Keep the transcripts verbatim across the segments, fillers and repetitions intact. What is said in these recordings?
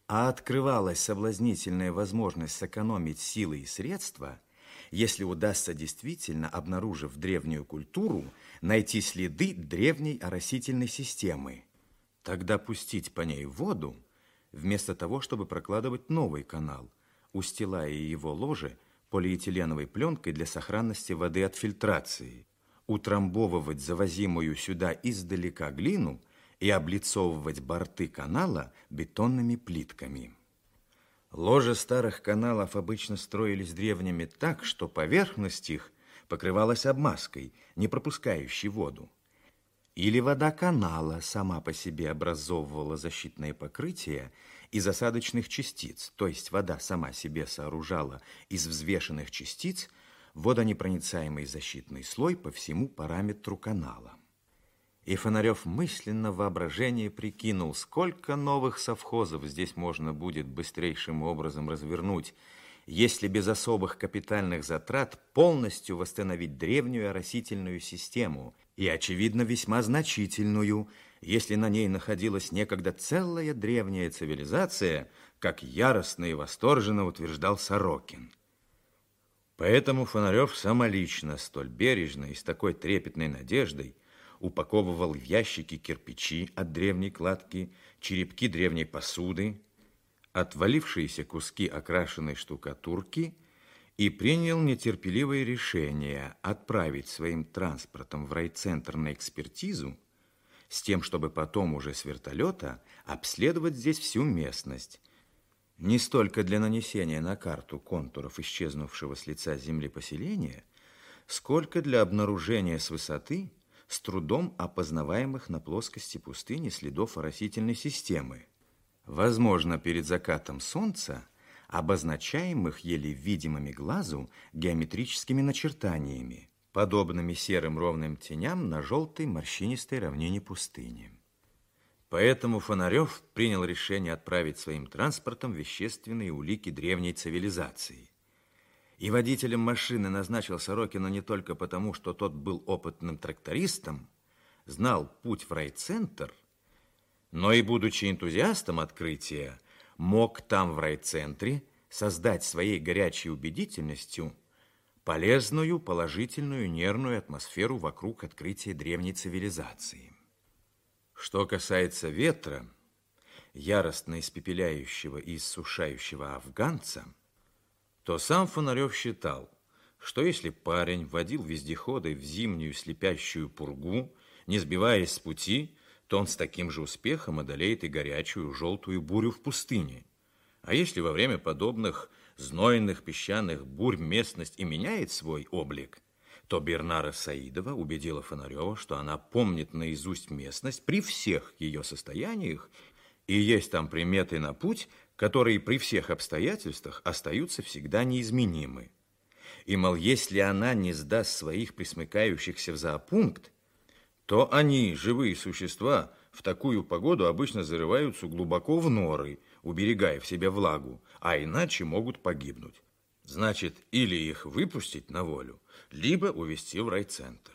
А открывалась соблазнительная возможность сэкономить силы и средства, если удастся действительно, обнаружив древнюю культуру, найти следы древней оросительной системы. Тогда пустить по ней воду, вместо того, чтобы прокладывать новый канал, устилая его ложе полиэтиленовой пленкой для сохранности воды от фильтрации, утрамбовывать завозимую сюда издалека глину и облицовывать борты канала бетонными плитками. Ложа старых каналов обычно строились древними так, что поверхность их покрывалась обмазкой, не пропускающей воду. Или вода канала сама по себе образовывала защитное покрытие из осадочных частиц, то есть вода сама себе сооружала из взвешенных частиц водонепроницаемый защитный слой по всему параметру канала. И Фонарев мысленно в воображении прикинул, сколько новых совхозов здесь можно будет быстрейшим образом развернуть, если без особых капитальных затрат полностью восстановить древнюю оросительную систему, и, очевидно, весьма значительную, если на ней находилась некогда целая древняя цивилизация, как яростно и восторженно утверждал Сорокин. Поэтому Фонарев самолично, столь бережно и с такой трепетной надеждой упаковывал в ящики кирпичи от древней кладки, черепки древней посуды, отвалившиеся куски окрашенной штукатурки и принял нетерпеливое решение отправить своим транспортом в райцентр на экспертизу с тем, чтобы потом уже с вертолета обследовать здесь всю местность, не столько для нанесения на карту контуров исчезнувшего с лица земли поселения, сколько для обнаружения с высоты с трудом опознаваемых на плоскости пустыни следов оросительной системы, возможно, перед закатом солнца, обозначаемых еле видимыми глазу геометрическими начертаниями, подобными серым ровным теням на желтой морщинистой равнине пустыни. Поэтому Фонарев принял решение отправить своим транспортом вещественные улики древней цивилизации. И водителем машины назначил Сорокина не только потому, что тот был опытным трактористом, знал путь в райцентр, но и, будучи энтузиастом открытия, мог там, в райцентре, создать своей горячей убедительностью полезную, положительную нервную атмосферу вокруг открытия древней цивилизации. Что касается ветра, яростно испепеляющего и иссушающего афганца, то сам Фонарев считал, что если парень водил вездеходы в зимнюю слепящую пургу, не сбиваясь с пути, то он с таким же успехом одолеет и горячую желтую бурю в пустыне. А если во время подобных знойных песчаных бурь местность и меняет свой облик, то Бернара Саидова убедила Фонарева, что она помнит наизусть местность при всех ее состояниях, и есть там приметы на путь, которые при всех обстоятельствах остаются всегда неизменимы. И, мол, если она не сдаст своих присмыкающихся в зоопункт, то они, живые существа, в такую погоду обычно зарываются глубоко в норы, уберегая в себе влагу, а иначе могут погибнуть. Значит, или их выпустить на волю, либо увезти в райцентр.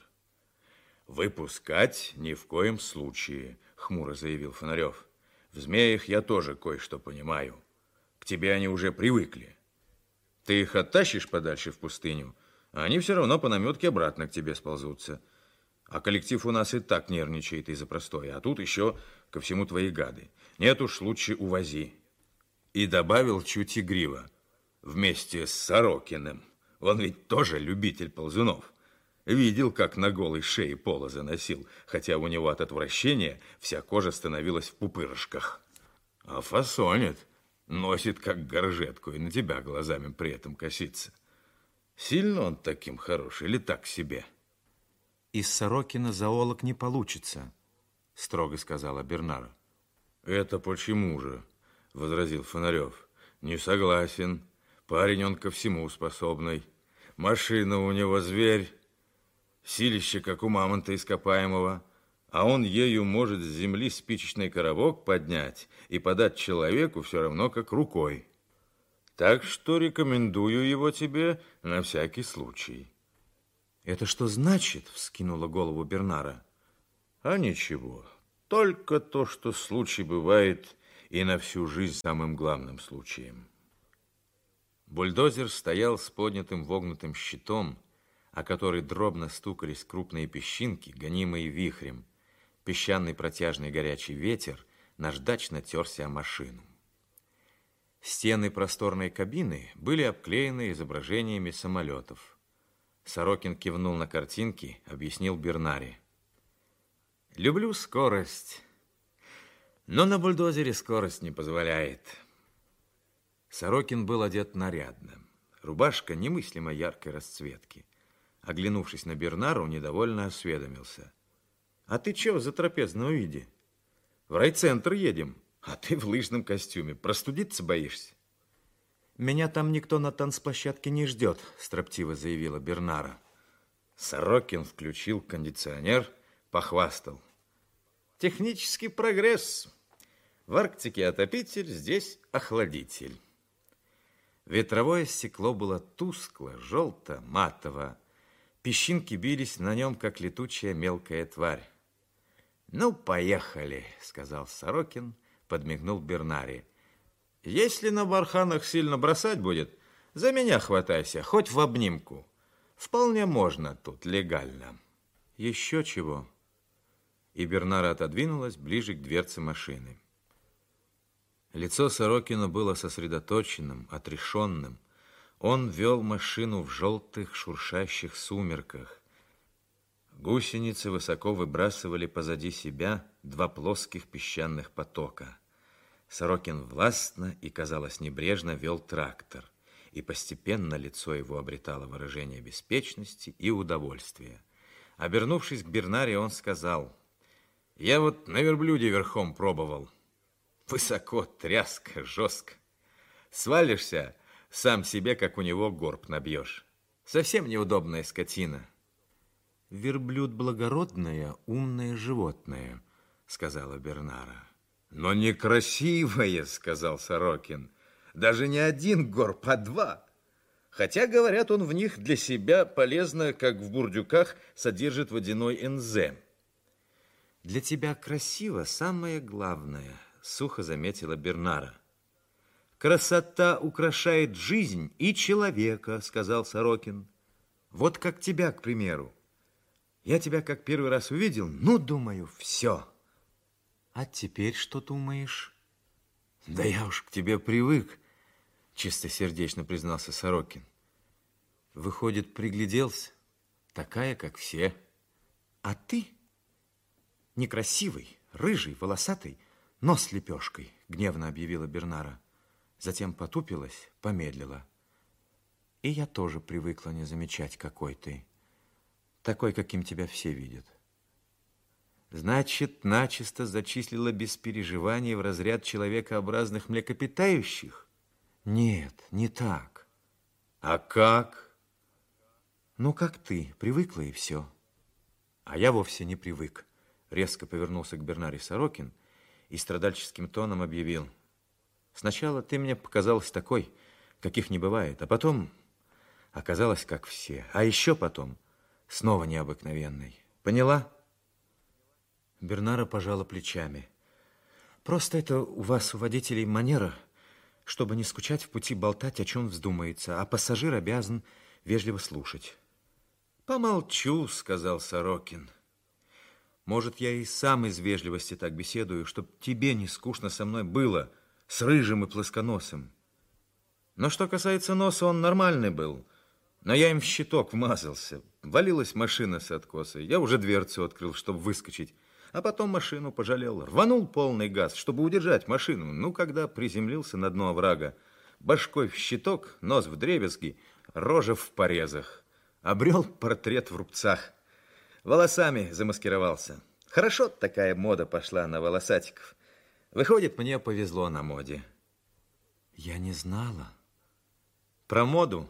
«Выпускать ни в коем случае», — хмуро заявил Фонарев. «В змеях я тоже кое-что понимаю. К тебе они уже привыкли. Ты их оттащишь подальше в пустыню, а они все равно по наметке обратно к тебе сползутся. А коллектив у нас и так нервничает из-за простоя, а тут еще ко всему твои гады. Нет уж, лучше увози». И добавил чуть игриво: «Вместе с Сорокиным. Он ведь тоже любитель ползунов. Видел, как на голой шее полозы носил, хотя у него от отвращения вся кожа становилась в пупырышках. А фасонит, носит как горжетку и на тебя глазами при этом косится. Сильно он таким хорош или так себе?» «Из Сорокина зоолог не получится», — строго сказала Бернара. «Это почему же?» — возразил Фонарев. «Не согласен. Парень он ко всему способный. Машина у него зверь, силище, как у мамонта ископаемого, а он ею может с земли спичечный коробок поднять и подать человеку все равно, как рукой. Так что рекомендую его тебе на всякий случай». «Это что значит?» — вскинула голову Бернара. «А ничего, только то, что случай бывает и на всю жизнь самым главным случаем. Бульдозер стоял с поднятым вогнутым щитом, о который дробно стукались крупные песчинки, гонимые вихрем. Песчаный протяжный горячий ветер наждачно терся о машину. Стены просторной кабины были обклеены изображениями самолетов. Сорокин кивнул на картинки, объяснил Бернаре. «Люблю скорость, но на бульдозере скорость не позволяет». Сорокин был одет нарядно. Рубашка немыслимо яркой расцветки. Оглянувшись на Бернару, недовольно осведомился. «А ты чего за трапезного виде? В райцентр едем, а ты в лыжном костюме. Простудиться боишься?» «Меня там никто на танцплощадке не ждет», строптиво заявила Бернара. Сорокин включил кондиционер, похвастал. «Технический прогресс. В Арктике отопитель, здесь охладитель». Ветровое стекло было тускло, желто, матово. Песчинки бились на нем, как летучая мелкая тварь. «Ну, поехали», — сказал Сорокин, подмигнул Бернаре. «Если на барханах сильно бросать будет, за меня хватайся, хоть в обнимку. Вполне можно тут, легально». «Еще чего?» И Бернара отодвинулась ближе к дверце машины. Лицо Сорокина было сосредоточенным, отрешенным. Он вел машину в желтых шуршащих сумерках. Гусеницы высоко выбрасывали позади себя два плоских песчаных потока. Сорокин властно и, казалось, небрежно вел трактор, и постепенно лицо его обретало выражение беспечности и удовольствия. Обернувшись к Бернаре, он сказал: «Я вот на верблюде верхом пробовал. Высоко, тряска, жестко. Свалишься, сам себе, как у него, горб набьешь. Совсем неудобная скотина». «Верблюд благородное, умное животное», сказала Бернара. «Но некрасивое», сказал Сорокин. «Даже не один горб, а два. Хотя, говорят, он в них для себя полезно, как в бурдюках содержит водяной энзем». «Для тебя красиво самое главное», сухо заметила Бернара. «Красота украшает жизнь и человека», сказал Сорокин. «Вот как тебя, к примеру. Я тебя как первый раз увидел, ну, думаю, все. А теперь что думаешь?» «Да я уж к тебе привык», чистосердечно признался Сорокин. «Выходит, пригляделся? Такая, как все. А ты некрасивый, рыжий, волосатый, но с лепешкой», гневно объявила Бернара. Затем потупилась, помедлила. «И я тоже привыкла не замечать, какой ты. Такой, каким тебя все видят». «Значит, начисто зачислила без переживаний в разряд человекообразных млекопитающих?» «Нет, не так». «А как?» «Ну, как ты, привыкла и все». «А я вовсе не привык», резко повернулся к Бернаре Сорокин и страдальческим тоном объявил: «Сначала ты мне показалась такой, каких не бывает, а потом оказалась как все, а еще потом снова необыкновенной. Поняла?» Бернара пожала плечами. «Просто это у вас, у водителей, манера, чтобы не скучать в пути, болтать, о чем вздумается, а пассажир обязан вежливо слушать». «Помолчу», сказал Сорокин. «Может, я и сам из вежливости так беседую, чтоб тебе не скучно со мной было, с рыжим и плосконосым. Но что касается носа, он нормальный был, но я им в щиток вмазался. Валилась машина с откосой, я уже дверцу открыл, чтобы выскочить, а потом машину пожалел, рванул полный газ, чтобы удержать машину. Ну, когда приземлился на дно оврага, башкой в щиток, нос вдребезги, рожа в порезах. Обрел портрет в рубцах. Волосами замаскировался. Хорошо такая мода пошла на волосатиков. Выходит, мне повезло на моде». «Я не знала». «Про моду?»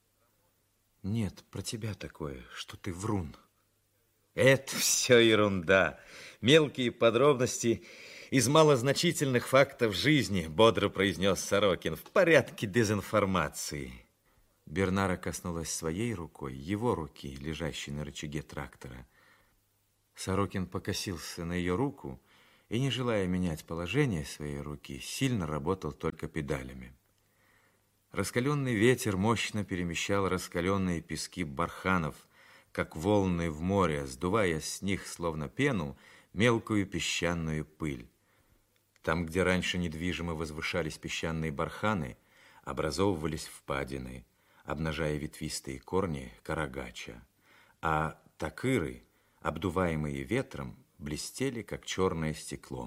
«Нет, про тебя такое, что ты врун». «Это все ерунда. Мелкие подробности из малозначительных фактов жизни», бодро произнес Сорокин, «в порядке дезинформации». Бернара коснулась своей рукой его руки, лежащей на рычаге трактора. Сорокин покосился на ее руку и, не желая менять положение своей руки, сильно работал только педалями. Раскаленный ветер мощно перемещал раскаленные пески барханов, как волны в море, сдувая с них, словно пену, мелкую песчаную пыль. Там, где раньше недвижимо возвышались песчаные барханы, образовывались впадины, обнажая ветвистые корни карагача, а такыры, обдуваемые ветром, блестели, как черное стекло.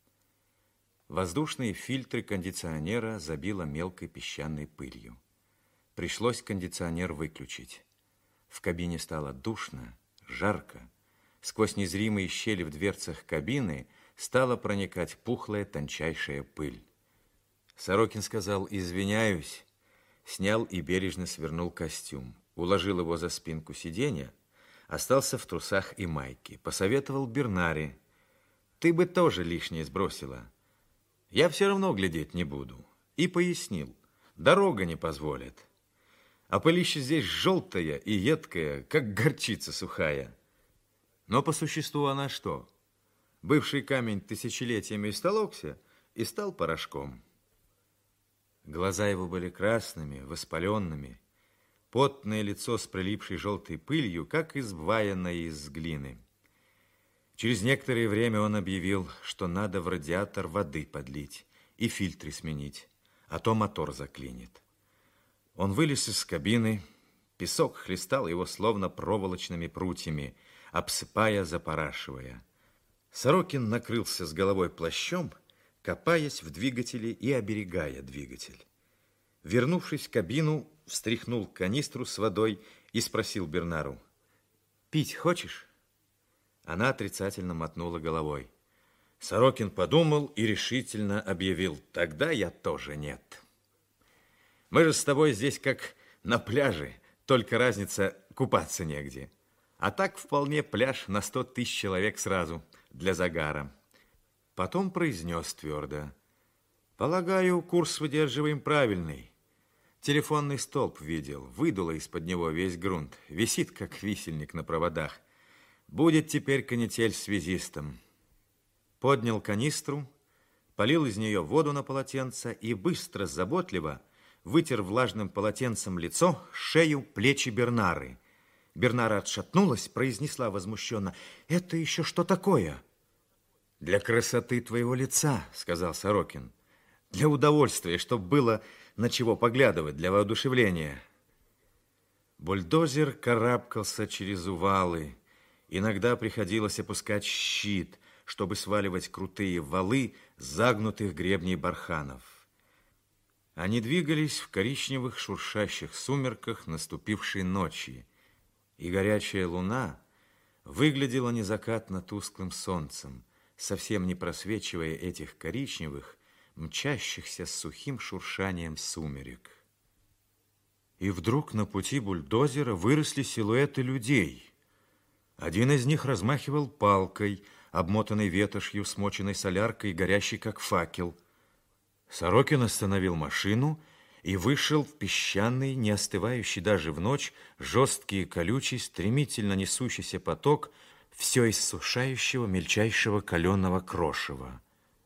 Воздушные фильтры кондиционера забило мелкой песчаной пылью. Пришлось кондиционер выключить. В кабине стало душно, жарко. Сквозь незримые щели в дверцах кабины стала проникать пухлая тончайшая пыль. Сорокин сказал «извиняюсь», снял и бережно свернул костюм, уложил его за спинку сиденья, остался в трусах и майке. Посоветовал Бернаре: «Ты бы тоже лишнее сбросила. Я все равно глядеть не буду». И пояснил: «Дорога не позволит. А пылища здесь желтая и едкая, как горчица сухая». Но по существу она что? Бывший камень тысячелетиями истолокся и стал порошком. Глаза его были красными, воспаленными, потное лицо с прилипшей желтой пылью, как изваянное из глины. Через некоторое время он объявил, что надо в радиатор воды подлить и фильтры сменить, а то мотор заклинит. Он вылез из кабины, песок хлестал его словно проволочными прутьями, обсыпая, запорашивая. Сорокин накрылся с головой плащом, копаясь в двигателе и оберегая двигатель. Вернувшись в кабину, встряхнул канистру с водой и спросил Бернару: «Пить хочешь?» Она отрицательно мотнула головой. Сорокин подумал и решительно объявил: «Тогда я тоже нет. Мы же с тобой здесь как на пляже, только разница — купаться негде. А так вполне пляж на сто тысяч человек сразу, для загара». Потом произнес твердо: «Полагаю, курс выдерживаем правильный. Телефонный столб видел, выдуло из-под него весь грунт, висит, как висельник на проводах. Будет теперь канитель связистом». Поднял канистру, полил из нее воду на полотенце и быстро, заботливо вытер влажным полотенцем лицо, шею, плечи Бернары. Бернара отшатнулась, произнесла возмущенно: «Это еще что такое?» «Для красоты твоего лица», — сказал Сорокин. «Для удовольствия, чтобы было на чего поглядывать, для воодушевления». Бульдозер карабкался через увалы. Иногда приходилось опускать щит, чтобы сваливать крутые валы загнутых гребней барханов. Они двигались в коричневых шуршащих сумерках наступившей ночи, и горячая луна выглядела незакатно тусклым солнцем, совсем не просвечивая этих коричневых, мчащихся с сухим шуршанием сумерек. И вдруг на пути бульдозера выросли силуэты людей. Один из них размахивал палкой, обмотанной ветошью, смоченной соляркой, горящей как факел. Сорокин остановил машину и вышел в песчаный, не остывающий даже в ночь, жесткий и колючий, стремительно несущийся поток все иссушающего мельчайшего каленого крошева.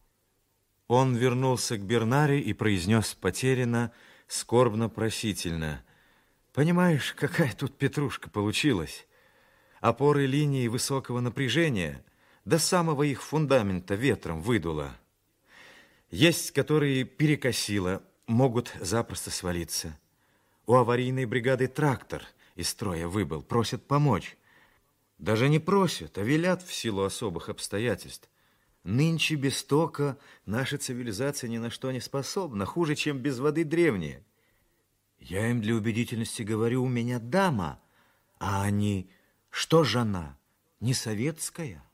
Он вернулся к Бернаре и произнес потерянно, скорбно-просительно: «Понимаешь, какая тут петрушка получилась? Опоры линии высокого напряжения до самого их фундамента ветром выдуло. Есть, которые перекосило, могут запросто свалиться. У аварийной бригады трактор из строя выбыл, просят помочь. Даже не просят, а велят в силу особых обстоятельств. Нынче без тока наша цивилизация ни на что не способна, хуже, чем без воды древняя. Я им для убедительности говорю: у меня дама, а они: что же она, не советская?»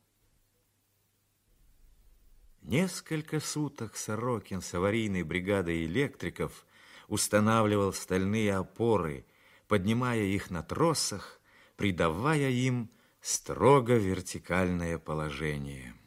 Несколько суток Сорокин с аварийной бригадой электриков устанавливал стальные опоры, поднимая их на тросах, придавая им строго вертикальное положение.